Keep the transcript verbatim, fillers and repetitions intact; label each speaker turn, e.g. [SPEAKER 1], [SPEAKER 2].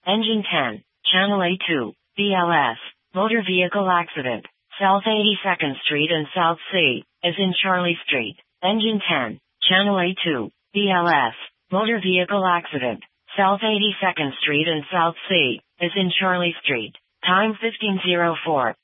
[SPEAKER 1] Engine ten. Channel A two. B L S. Motor vehicle accident. South eighty-second Street and South C. As in Charlie Street. Engine ten. Channel A two. B L S. Motor vehicle accident. South eighty-second Street and South C. As in Charlie Street. Time fifteen oh four.